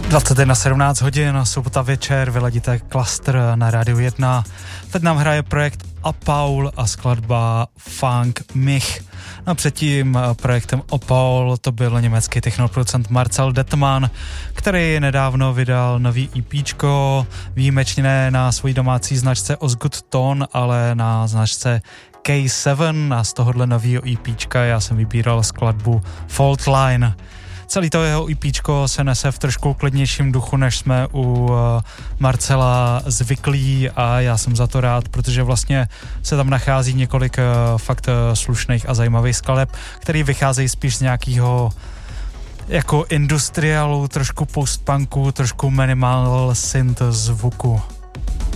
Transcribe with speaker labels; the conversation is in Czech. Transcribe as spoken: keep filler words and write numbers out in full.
Speaker 1: dvacet jedna sedmnáct hodin, sobota večer, vyladíte Cluster na Rádiu jedna. Teď nám hraje projekt Apaul a skladba Funk Mich. No předtím projektem Apaul to byl německý technoproducent Marcel Dettmann, který nedávno vydal nový EPčko, výjimečně na svojí domácí značce Osgood Tone, ale na značce K sedm, a z tohohle novýho EPčka já jsem vybíral skladbu Fault Line. Celý to jeho EPčko se nese v trošku klidnějším duchu, než jsme u Marcela zvyklí, a já jsem za to rád, protože vlastně se tam nachází několik fakt slušných a zajímavých skladeb, který vycházejí spíš z nějakého jako industrialu, trošku postpunku, trošku minimal synth zvuku.